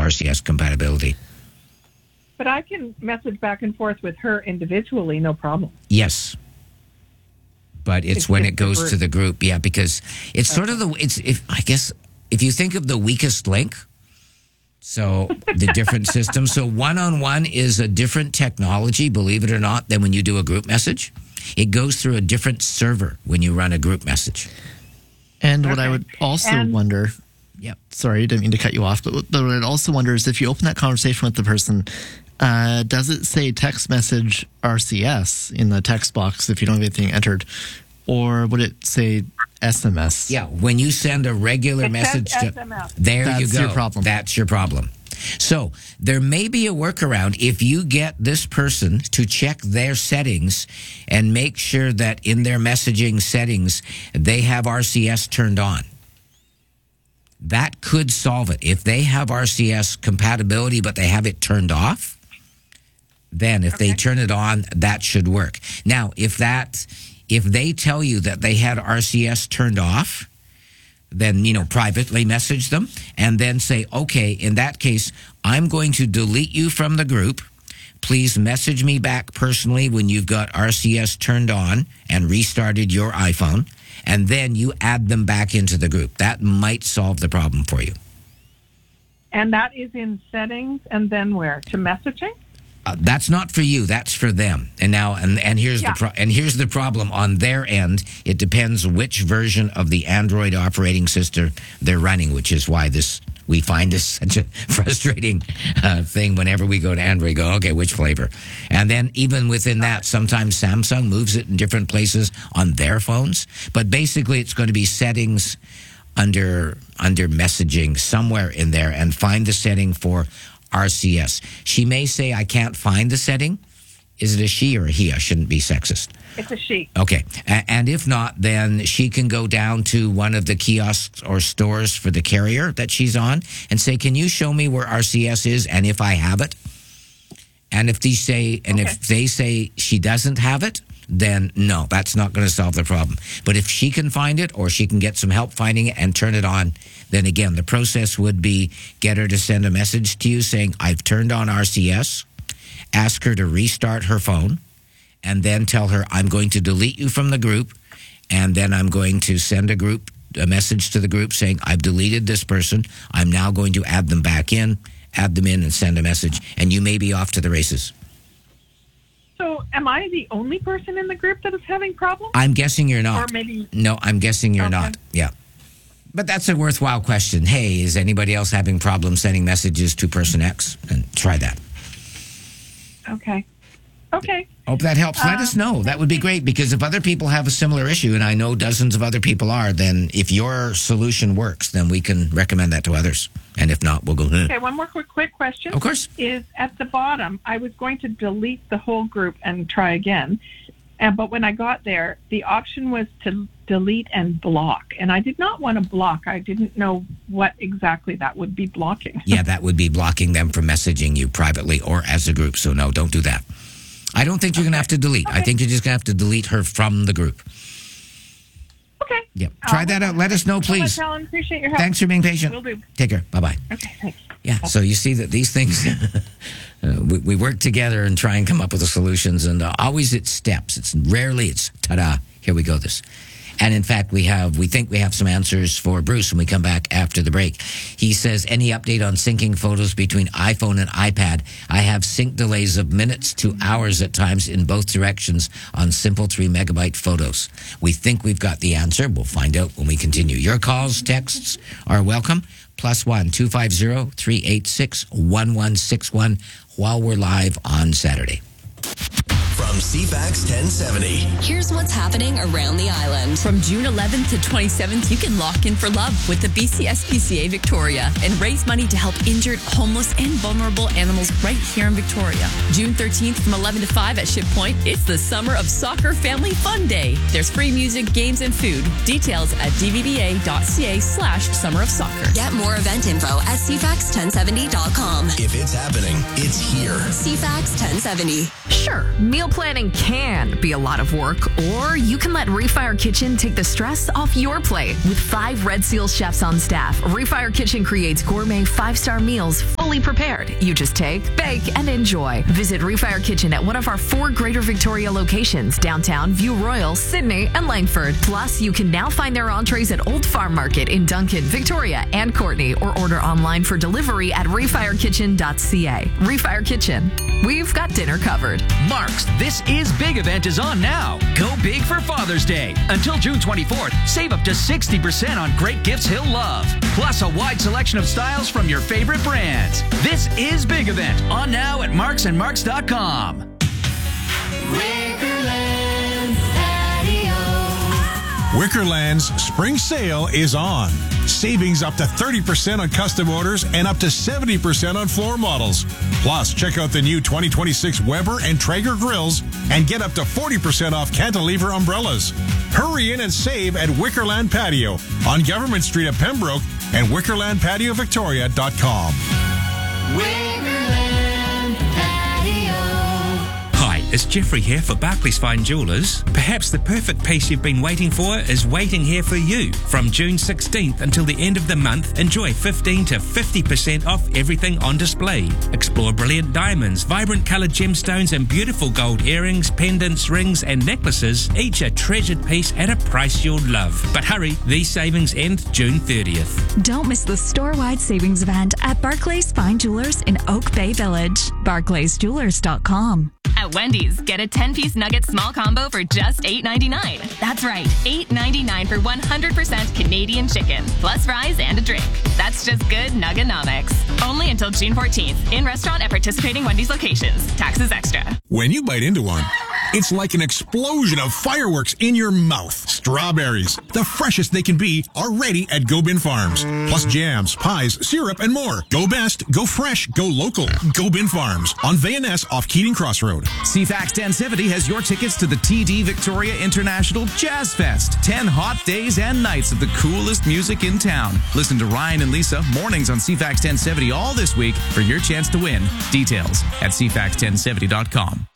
RCS compatibility. But I can message back and forth with her individually, no problem. Yes. But it's when it goes to the group, yeah, because it's sort of if you think of the weakest link, so the different systems. So one-on-one is a different technology, believe it or not, than when you do a group message. It goes through a different server when you run a group message. And what I would also wonder, sorry, didn't mean to cut you off, but what I'd also wonder is if you open that conversation with the person, does it say text message RCS in the text box if you don't have anything entered? Or would it say SMS? Yeah, when you send a regular message, SMS. That's you go. Your problem. That's your problem. So there may be a workaround if you get this person to check their settings and make sure that in their messaging settings they have RCS turned on. That could solve it. If they have RCS compatibility but they have it turned off, then if they turn it on, that should work. Now, if they tell you that they had RCS turned off, then, privately message them and then say, okay, in that case, I'm going to delete you from the group. Please message me back personally when you've got RCS turned on and restarted your iPhone, and then you add them back into the group. That might solve the problem for you. And that is in settings and then where? To messaging? That's not for you. That's for them. And now, and here's the problem on their end. It depends which version of the Android operating system they're running, which is why we find this such a frustrating thing whenever we go to Android. Go, okay, which flavor? And then even within that, sometimes Samsung moves it in different places on their phones. But basically, it's going to be settings under messaging somewhere in there, and find the setting for RCS. She may say, I can't find the setting. Is it a she or a he? I shouldn't be sexist. It's a she. Okay. And if not, then she can go down to one of the kiosks or stores for the carrier that she's on and say, can you show me where RCS is and if I have it? And if they say she doesn't have it, then no, that's not going to solve the problem. But if she can find it or she can get some help finding it and turn it on, then again, the process would be get her to send a message to you saying, I've turned on RCS, ask her to restart her phone, and then tell her, I'm going to delete you from the group, and then I'm going to send a message to the group saying, I've deleted this person, I'm now going to add them in and send a message, and you may be off to the races. So am I the only person in the group that is having problems? I'm guessing you're not. Or maybe... No, I'm guessing you're not. Yeah. But that's a worthwhile question. Hey, is anybody else having problems sending messages to person X? And try that. Okay. Hope that helps. Let us know. That would be great, because if other people have a similar issue, and I know dozens of other people are, then if your solution works, then we can recommend that to others. And if not, we'll go. Okay, one more quick question. Of course. Is at the bottom, I was going to delete the whole group and try again. But when I got there, the option was to delete and block. And I did not want to block. I didn't know what exactly that would be blocking. Yeah, that would be blocking them from messaging you privately or as a group. So no, don't do that. I don't think you're going to have to delete. Okay. I think you're just going to have to delete her from the group. Okay. Yep. Try that out. Let us know, please. So much, Helen. Appreciate your help. Thanks for being patient. Will do. Take care. Bye-bye. Okay, thanks. Yeah, so you see that these things, we work together and try and come up with the solutions, and always it's steps. It's rarely ta-da, here we go this. And in fact, we think we have some answers for Bruce when we come back after the break. He says, any update on syncing photos between iPhone and iPad? I have sync delays of minutes to hours at times in both directions on simple 3 megabyte photos. We think we've got the answer. We'll find out when we continue. Your calls, texts are welcome. +1 250 386 1161 while we're live on Saturday. From CFAX 1070. Here's what's happening around the island. From June 11th to 27th, you can lock in for love with the BCSPCA Victoria and raise money to help injured, homeless, and vulnerable animals right here in Victoria. June 13th from 11 to 5 at Ship Point, it's the Summer of Soccer Family Fun Day. There's free music, games, and food. Details at dvba.ca/Summer of Soccer. Get more event info at cfax1070.com. If it's happening, it's here. CFAX 1070. Sure, meal planning can be a lot of work, or you can let Refire Kitchen take the stress off your plate. With 5 Red Seal chefs on staff, Refire Kitchen creates gourmet 5-star meals fully fully prepared. You just take, bake, and enjoy. Visit Refire Kitchen at one of our 4 Greater Victoria locations, downtown, View Royal, Sydney, and Langford. Plus, you can now find their entrees at Old Farm Market in Duncan, Victoria, and Courtney, or order online for delivery at refirekitchen.ca. Refire Kitchen. We've got dinner covered. Mark's This Is Big event is on now. Go big for Father's Day. Until June 24th, save up to 60% on great gifts he'll love. Plus a wide selection of styles from your favorite brands. This Is Big event on now at marksandmarks.com. Wickerland's spring sale is on. Savings up to 30% on custom orders and up to 70% on floor models. Plus, check out the new 2026 Weber and Traeger grills and get up to 40% off cantilever umbrellas. Hurry in and save at Wickerland Patio on Government Street at Pembroke and WickerlandPatioVictoria.com. Hi, it's Jeffrey here for Barclays Fine Jewellers. Perhaps the perfect piece you've been waiting for is waiting here for you. From June 16th until the end of the month, enjoy 15 to 50% off everything on display. Explore brilliant diamonds, vibrant coloured gemstones, and beautiful gold earrings, pendants, rings, and necklaces, each a treasured piece at a price you'll love. But hurry, these savings end June 30th. Don't miss the store-wide savings event at Barclays Fine Jewelers in Oak Bay Village. BarclaysJewelers.com. At Wendy's, get a 10-piece nugget small combo for just $8.99. That's right, $8.99 for 100% Canadian chicken, plus fries and a drink. That's just good nuggenomics. Only until June 14th. In restaurant at participating Wendy's locations. Taxes extra. When you bite into one, it's like an explosion of fireworks in your mouth. Strawberries, the freshest they can be, are ready at Go Bin Farms. Plus jams, pies, syrup, and more. Go best, go fresh, go local. Go Bin Farms on VNS off Keating Crossroad. CFAX 1070 has your tickets to the TD Victoria International Jazz Fest. 10 hot days and nights of the coolest music in town. Listen to Ryan and Lisa mornings on CFAX 1070 all this week for your chance to win. Details at CFAX1070.com.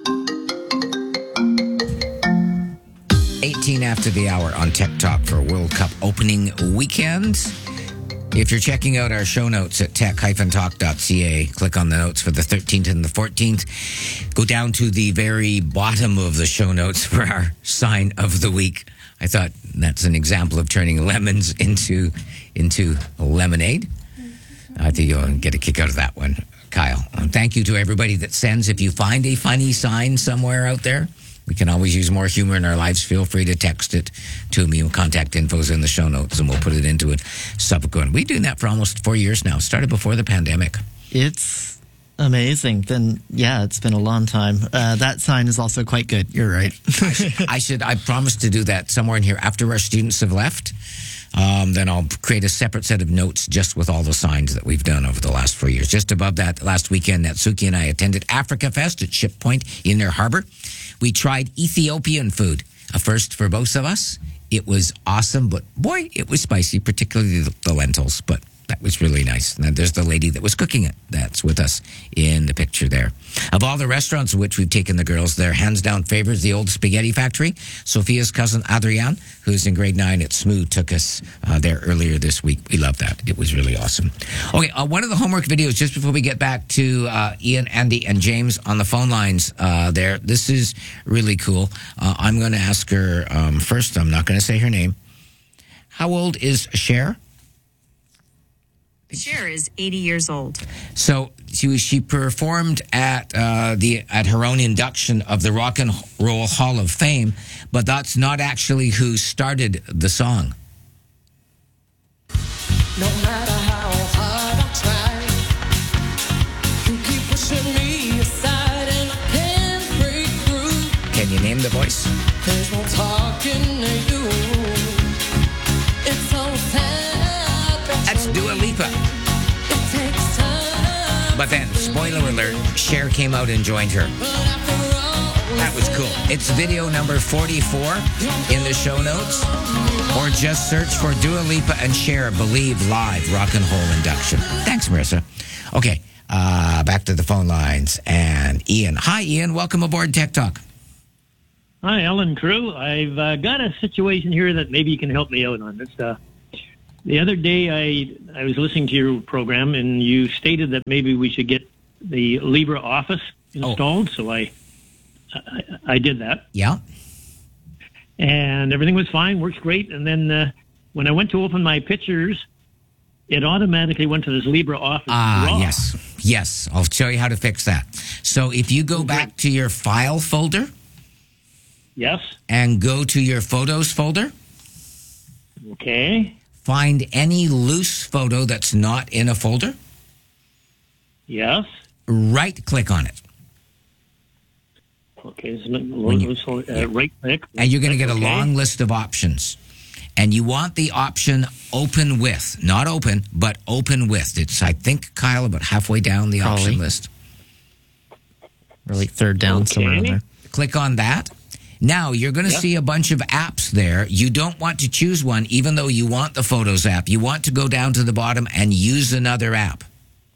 18 after the hour on Tech Talk for World Cup opening weekend. If you're checking out our show notes at tech-talk.ca, click on the notes for the 13th and the 14th. Go down to the very bottom of the show notes for our sign of the week. I thought that's an example of turning lemons into lemonade. I think you'll get a kick out of that one, Kyle. And thank you to everybody that sends. If you find a funny sign somewhere out there, we can always use more humor in our lives. Feel free to text it to me. Contact info's in the show notes, and we'll put it into a subsequent. We've been doing that for almost 4 years now. Started before the pandemic. It's amazing. Then, yeah, it's been a long time. That sign is also quite good. You're right. I promise to do that somewhere in here after our students have left. Then I'll create a separate set of notes just with all the signs that we've done over the last 4 years. Just above that, last weekend, Natsuki and I attended Africa Fest at Ship Point in their harbor. We tried Ethiopian food, a first for both of us. It was awesome, but boy, it was spicy, particularly the lentils, but that was really nice. And there's the lady that was cooking it. That's with us in the picture there. Of all the restaurants in which we've taken the girls, their hands-down favorite is the Old Spaghetti Factory. Sophia's cousin, Adrian, who's in grade 9 at SMU, took us there earlier this week. We love that. It was really awesome. Okay, one of the homework videos, just before we get back to Ian, Andy, and James on the phone lines there. This is really cool. I'm going to ask her first. I'm not going to say her name. How old is Cher? Cher is 80 years old. So she performed at her own induction of the Rock and Roll Hall of Fame, but that's not actually who started the song. No matter how hard I try, you keep pushing me aside and I can't break through. Can you name the voice? There's no talking to you. It's so sad. That's Dua Lipa. But then, spoiler alert, Cher came out and joined her. That was cool. It's video number 44 in the show notes. Or just search for Dua Lipa and Cher Believe Live Rock and Roll Induction. Thanks, Marissa. Okay, back to the phone lines. And Ian. Hi, Ian. Welcome aboard Tech Talk. Hi, Ellen Crew. I've got a situation here that maybe you can help me out on. It's The other day, I was listening to your program, and you stated that maybe we should get the LibreOffice installed. So I did that. Yeah. And everything was fine, works great. And then when I went to open my pictures, it automatically went to this LibreOffice. Yes. I'll show you how to fix that. So if you go back to your file folder. Yes. And go to your photos folder. Okay. Find any loose photo that's not in a folder. Yes. Right-click on it. Okay, right click. And you're going to get a long list of options. And you want the option open with. Not open, but open with. It's, I think, Kyle, about halfway down the option list. Really third down somewhere in there. Click on that. Now, you're going to see a bunch of apps there. You don't want to choose one, even though you want the Photos app. You want to go down to the bottom and use another app.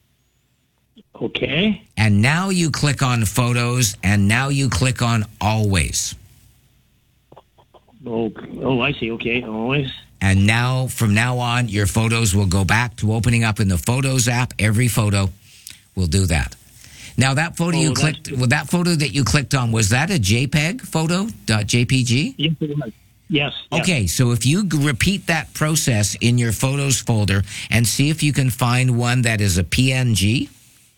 Okay. And now you click on Photos, and now you click on Always. Oh, I see. Okay, Always. And now, from now on, your photos will go back to opening up in the Photos app. Every photo will do that. Now, that photo that photo that you clicked on, was that a JPEG photo? .jpg? Yes, it was. Yes. Okay, so if you repeat that process in your Photos folder and see if you can find one that is a PNG,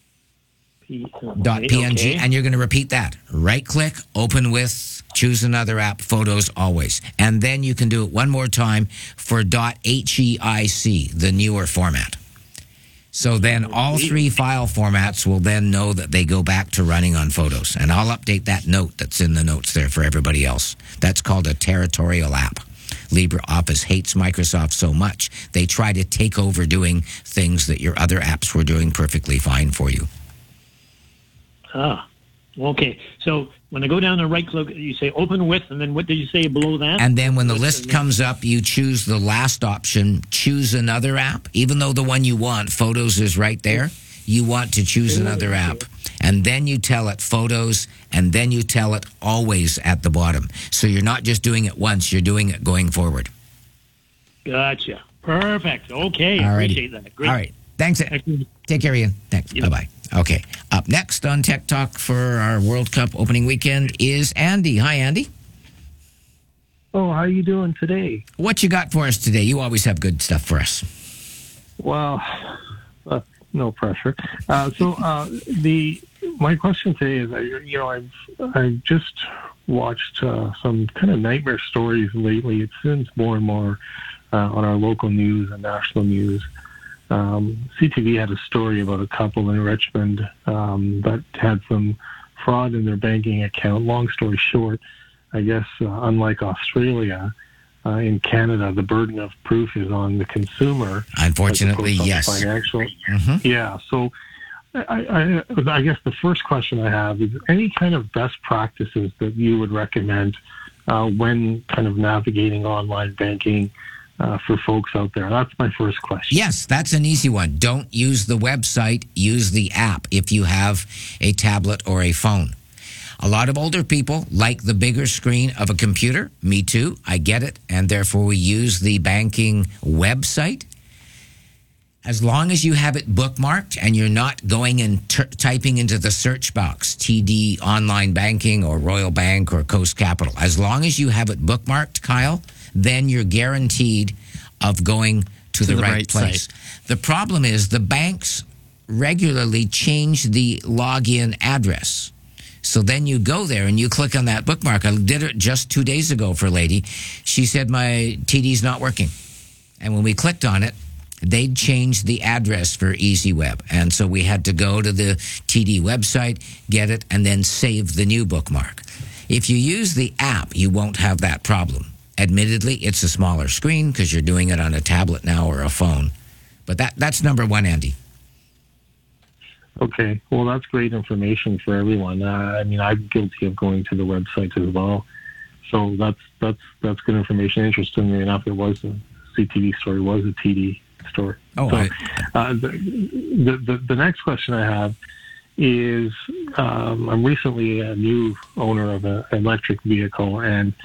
.png, and you're going to repeat that. Right-click, open with, choose another app, Photos, Always. And then you can do it one more time for .heic, the newer format. So then all three file formats will then know that they go back to running on Photos. And I'll update that note that's in the notes there for everybody else. That's called a territorial app. LibreOffice hates Microsoft so much, they try to take over doing things that your other apps were doing perfectly fine for you. Okay. So when I go down and right-click, you say open with, and then what did you say below that? And then when the list comes up, you choose the last option, choose another app. Even though the one you want, Photos, is right there, you want to choose another app. And then you tell it Photos, and then you tell it Always at the bottom. So you're not just doing it once, you're doing it going forward. Gotcha. Perfect. Okay. Alrighty. Appreciate that. Great. All right. Thanks. Take care, Ian. Thanks. Bye-bye. Okay. Up next on Tech Talk for our World Cup opening weekend is Andy. Hi, Andy. Oh, how are you doing today? What you got for us today? You always have good stuff for us. Well, no pressure. My question today is, I've just watched some kind of nightmare stories lately. It seems more and more on our local news and national news. CTV had a story about a couple in Richmond that had some fraud in their banking account. Long story short, I guess unlike Australia, in Canada, the burden of proof is on the consumer. Unfortunately, yes. Financial. Yeah. So I guess the first question I have is any kind of best practices that you would recommend when kind of navigating online banking for folks out there? That's my first question. Yes, that's an easy one. Don't use the website, use the app if you have a tablet or a phone. A lot of older people like the bigger screen of a computer. Me too. I get it. And therefore we use the banking website. As long as you have it bookmarked and you're not going and typing into the search box, TD Online Banking or Royal Bank or Coast Capital. As long as you have it bookmarked, Kyle, then you're guaranteed of going to the right place. Site. The problem is the banks regularly change the login address. So then you go there and you click on that bookmark. I did it just 2 days ago for a lady. She said, my TD's not working. And when we clicked on it, they'd changed the address for EasyWeb. And so we had to go to the TD website, get it, and then save the new bookmark. If you use the app, you won't have that problem. Admittedly, it's a smaller screen because you're doing it on a tablet now or a phone. But that's number one, Andy. Okay. Well, that's great information for everyone. I'm guilty of going to the website as well. So that's good information. Interestingly enough, it was a CTV story, was a TD story. Oh, so, the next question I have is I'm recently a new owner of an electric vehicle, and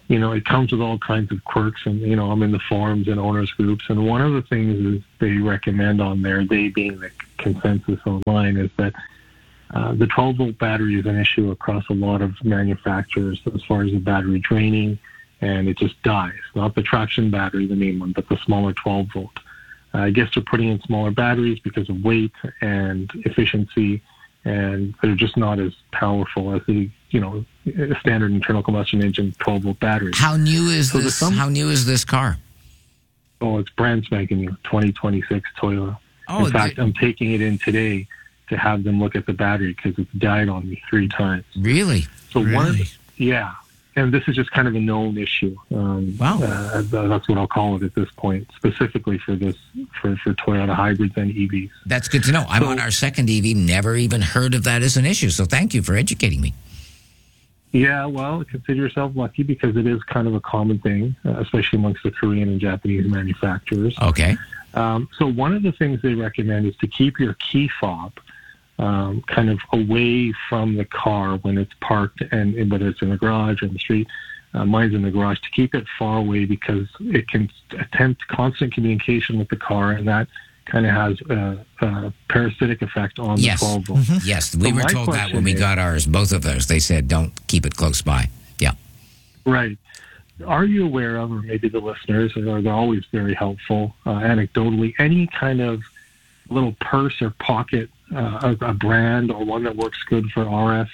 it comes with all kinds of quirks, and, I'm in the forums and owners groups, and one of the things is they recommend on there, they being the consensus online, is that the 12-volt battery is an issue across a lot of manufacturers as far as the battery draining, and it just dies. Not the traction battery, the main one, but the smaller 12-volt. I guess they're putting in smaller batteries because of weight and efficiency, and they're just not as powerful as the standard internal combustion engine 12-volt battery. How new is this? How new is this car? Oh, it's brand spanking new, 2026 Toyota. Oh, in fact, I'm taking it in today to have them look at the battery because it's died on me 3 times. Really? So yeah. And this is just kind of a known issue. Wow. That's what I'll call it at this point, specifically for Toyota hybrids and EVs. That's good to know. I'm on our second EV, never even heard of that as an issue. So thank you for educating me. Yeah, well, consider yourself lucky because it is kind of a common thing, especially amongst the Korean and Japanese manufacturers. Okay. So one of the things they recommend is to keep your key fob kind of away from the car when it's parked, and whether it's in the garage or in the street. Mine's in the garage, to keep it far away because it can attempt constant communication with the car, and that kind of has a parasitic effect on the 12 volt. Mm-hmm. Yes, we were told that when we got ours, both of those. They said don't keep it close by. Yeah. Right. Are you aware of, or maybe the listeners, they're always very helpful, anecdotally, any kind of little purse or pocket, a brand or one that works good for RF?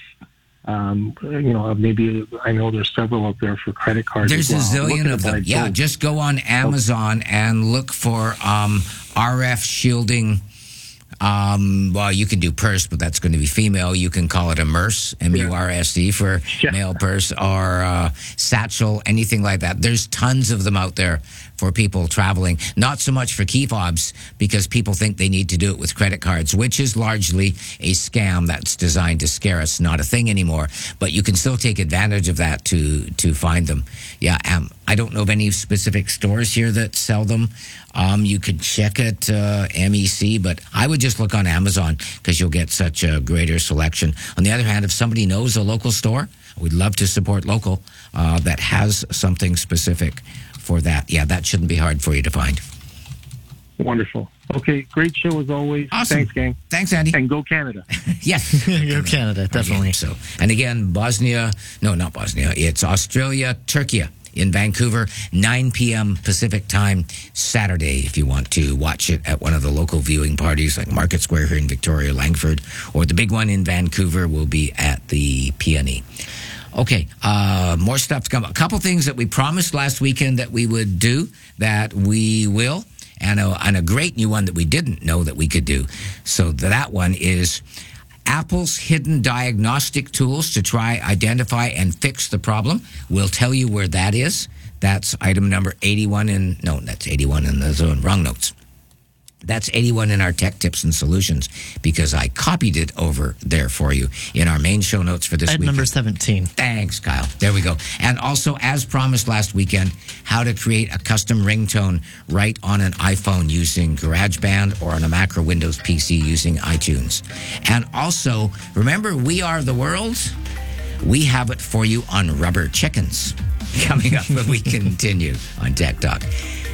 Maybe I know there's several out there for credit cards. There's as well. a zillion of them. Yeah, just go on Amazon and look for RF shielding. Well, you can do purse, but that's going to be female. You can call it a MURSE, M-U-R-S-E, for male purse, or satchel, anything like that. There's tons of them out there for people traveling. Not so much for key fobs, because people think they need to do it with credit cards, which is largely a scam that's designed to scare us. Not a thing anymore. But you can still take advantage of that to find them. Yeah, I don't know of any specific stores here that sell them. You could check at MEC, but I would just look on Amazon because you'll get such a greater selection. On the other hand, if somebody knows a local store, we'd love to support local that has something specific for that. Yeah, that shouldn't be hard for you to find. Wonderful. Okay, great show as always. Awesome. Thanks, gang. Thanks, Andy. And go Canada. Yes. Go Canada, definitely. So, and again, not Bosnia, it's Australia, Turkey. In Vancouver, 9 p.m. Pacific time, Saturday, if you want to watch it at one of the local viewing parties like Market Square here in Victoria, Langford, or the big one in Vancouver will be at the PNE. Okay, more stuff to come. A couple things that we promised last weekend that we would do, that we will, and a great new one that we didn't know that we could do. So that one is Apple's hidden diagnostic tools to try, identify, and fix the problem. We'll tell you where that is. That's item number 81 that's 81 in the zone. Wrong notes. That's 81 in our Tech Tips and Solutions because I copied it over there for you in our main show notes for this week. Number 17. Thanks, Kyle. There we go. And also, as promised last weekend, how to create a custom ringtone right on an iPhone using GarageBand or on a Mac or Windows PC using iTunes. And also, remember, We Are the World? We have it for you on rubber chickens coming up when we continue on Tech Talk.